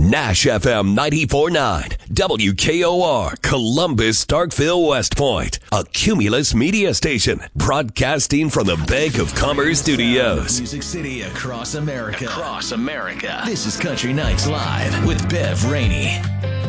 Nash FM 94.9, WKOR, Columbus, Starkville, West Point, a Cumulus media station, broadcasting from the Bank of Commerce Studios. Music City across America. This is Country Nights Live with Bev Rainey.